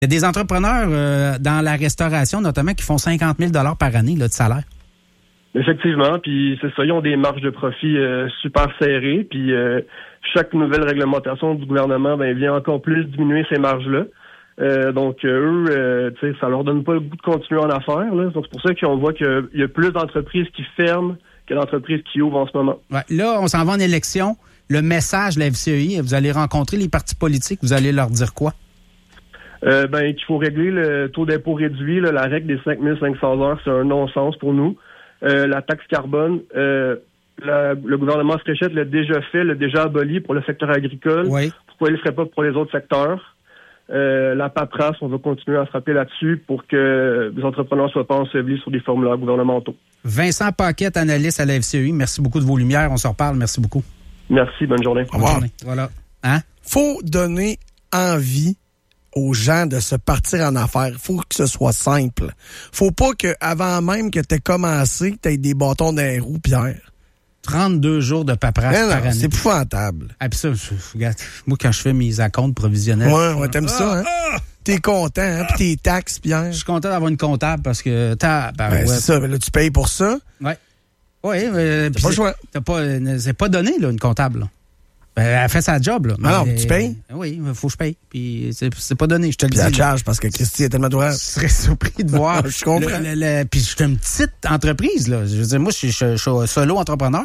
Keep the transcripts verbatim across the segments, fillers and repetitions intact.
Il y a des entrepreneurs euh, dans la restauration, notamment, qui font cinquante mille dollars par année là, de salaire. Effectivement, puis c'est ça, ils ont des marges de profit euh, super serrées, puis euh, chaque nouvelle réglementation du gouvernement ben, vient encore plus diminuer ces marges-là. Euh, donc euh, eux, euh, tu sais, ça leur donne pas le goût de continuer en affaires. Là. Donc c'est pour ça qu'on voit qu'il y a plus d'entreprises qui ferment que d'entreprises qui ouvrent en ce moment. Ouais, là, on s'en va en élection. Le message de la F C E I, vous allez rencontrer les partis politiques, vous allez leur dire quoi? Euh, ben qu'il faut régler le taux d'impôt réduit, là, la règle des cinq mille cinq cents heures, c'est un non-sens pour nous. Euh, la taxe carbone, euh, la, le gouvernement Fréchette l'a déjà fait, l'a déjà aboli pour le secteur agricole. Oui. Pourquoi il ne le ferait pas pour les autres secteurs? Euh, la paperasse, on va continuer à frapper là-dessus pour que les entrepreneurs ne soient pas ensevelis sur des formulaires gouvernementaux. Vincent Paquette, analyste à la F C E I, merci beaucoup de vos lumières. On se reparle. Merci beaucoup. Merci, bonne journée. Bonne journée. Voilà. Hein? Faut donner envie aux gens de se partir en affaires. Faut que ce soit simple. Faut pas que avant même que tu aies commencé, tu aies des bâtons dans les roues, Pierre. trente-deux jours de paperasse non, par année. C'est épouvantable. Ah, pis ça, je, regarde, moi, quand je fais mes acomptes provisionnels... Ouais, ouais, t'aimes ah, ça, hein? Ah, t'es content, hein? Puis tes taxes, Pierre. Je suis content d'avoir une comptable parce que... t'as, ben, ben, ouais. C'est ça, mais là, tu payes pour ça. Ouais. Oui, mais... T'as pas le choix. T'as pas, c'est pas donné, là, une comptable, là. Ben, elle fait sa job, là. Ah non, tu payes? Oui, il faut que je paye. Puis c'est, c'est pas donné, je te le dis. Puis la charge parce que Christy est tellement douée. Je serais surpris de voir. Je comprends. Le, le, le, puis je suis une petite entreprise, là. Je veux dire, moi, je suis, je, je suis solo entrepreneur.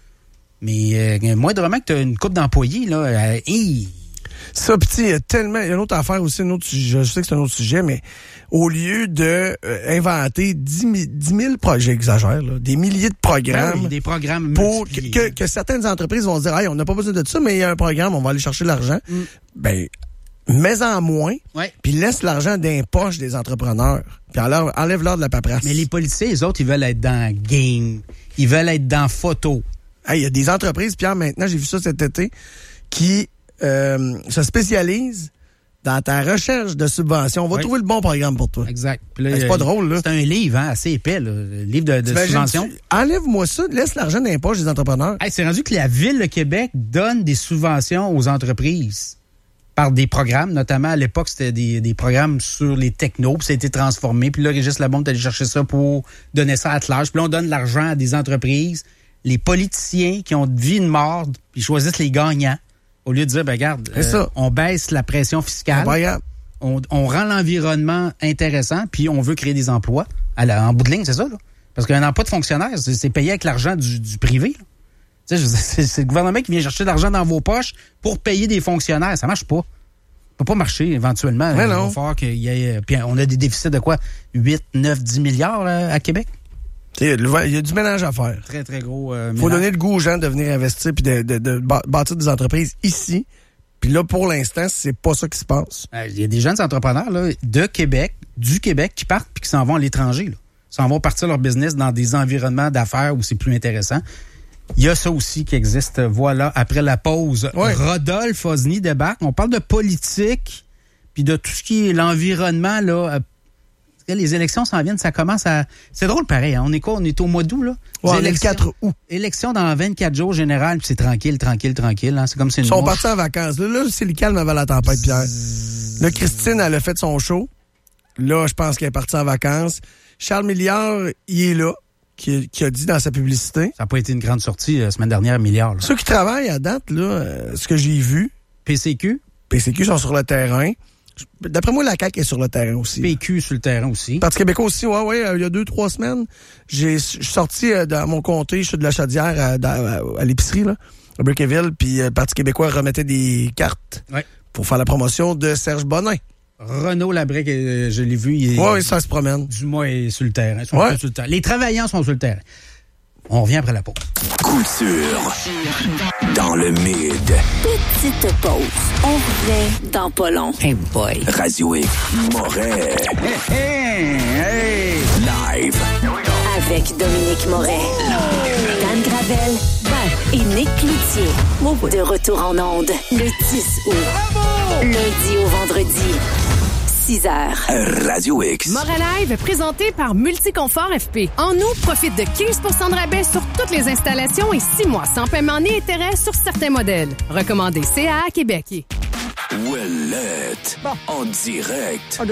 Mais euh, moindrement que tu as une couple d'employés, là, euh, hi. Ça, petit, il y a tellement... Il y a une autre affaire aussi, un autre sujet, je sais que c'est un autre sujet, mais au lieu de euh, inventer dix mille projets, j'exagère, là, des milliers de programmes... Ben oui, des programmes pour que, que, que certaines entreprises vont se dire « Hey, on n'a pas besoin de ça, mais il y a un programme, on va aller chercher l'argent. Mm. » Ben, mets-en moins, ouais. Puis laisse l'argent dans les poches des entrepreneurs. Puis alors, enlève-leur de la paperasse. Mais les policiers, les autres, ils veulent être dans game. Ils veulent être dans photo. Il hey, y a des entreprises, Pierre, maintenant, j'ai vu ça cet été, qui euh, se spécialisent dans ta recherche de subventions. On va oui. trouver le bon programme pour toi. Exact. Puis là, ben, c'est pas drôle, là. C'est un livre, hein, assez épais, là. Le livre de, de subventions. Enlève-moi ça, laisse l'argent dans les poches des entrepreneurs. Hey, c'est rendu que la Ville de Québec donne des subventions aux entreprises par des programmes, notamment à l'époque, c'était des, des programmes sur les technos, puis ça a été transformé. Puis là, Régis Labombe est allé chercher ça pour donner ça à Attelage. Puis là, on donne l'argent à des entreprises. Les politiciens qui ont de vie de mort, ils choisissent les gagnants. Au lieu de dire, ben regarde, euh, on baisse la pression fiscale, on, on rend l'environnement intéressant, puis on veut créer des emplois. À la, en bout de ligne, c'est ça, là. Parce qu'un emploi de fonctionnaire, c'est, c'est payé avec l'argent du, du privé. Tu sais, je, c'est, c'est le gouvernement qui vient chercher de l'argent dans vos poches pour payer des fonctionnaires. Ça marche pas. Ça peut pas marcher éventuellement. Mais il non. va falloir qu'il y ait... Puis on a des déficits de quoi? huit, neuf, dix milliards là, à Québec? Il y a du ménage à faire. Très, très gros euh, ménage. Faut donner le goût aux gens de venir investir puis de, de, de bâtir des entreprises ici. Puis là, pour l'instant, c'est pas ça qui se passe. Il y a des jeunes entrepreneurs là, de Québec, du Québec, qui partent puis qui s'en vont à l'étranger. Là. Ils s'en vont partir leur business dans des environnements d'affaires où c'est plus intéressant. Il y a ça aussi qui existe. Voilà, après la pause, ouais. Rodolphe Osny débarque. On parle de politique puis de tout ce qui est l'environnement, là. Les élections s'en viennent, ça commence à... C'est drôle pareil, hein? On est quoi? On est au mois d'août, là? Ouais, on est le quatre août. Élections dans vingt-quatre jours général, puis c'est tranquille, tranquille, tranquille. Hein? C'est comme si une Ils sont mouche. partis en vacances. Là, là, c'est le calme avant la tempête, Pierre. Là, Christine, elle a fait son show. Là, je pense qu'elle est partie en vacances. Charles Milliard, il est là, qui, qui a dit dans sa publicité. Ça n'a pas été une grande sortie la semaine dernière, Milliard. Là. Ceux qui travaillent à date, là, euh, ce que j'ai vu... P C Q? P C Q sont sur le terrain. D'après moi, la C A Q est sur le terrain aussi. P Q sur le terrain aussi. Parti québécois aussi, ouais, ouais. Il y a deux, trois semaines, j'ai, je suis sorti euh, dans mon comté, je suis de la Chaudière à, à, à l'épicerie, là, à Brickeville, puis euh, le Parti québécois remettait des cartes ouais. pour faire la promotion de Serge Bonin. Renaud Labrec, euh, je l'ai vu. Oui, ouais, ça se promène. Dumas est sur le terrain. Ils sont ouais. sur le terrain. Les travailleurs sont sur le terrain. On revient après la pause. Couture dans le mid. Petite pause. On revient dans pas long. Hey boy. Radio X Moret. Hey, hey, hey. Live. Avec Dominique Moret. Dan Gravel. Ben, et Nick Cloutier. Oh, de retour en onde le dix août. Bravo! Lundi au vendredi. six heures. Radio X. Moret Live, présenté par Multiconfort F P. En août, profite de quinze pour cent de rabais sur toutes les installations et six mois sans paiement ni intérêt sur certains modèles. Recommandé C A A Québec. Well. Paulette. En direct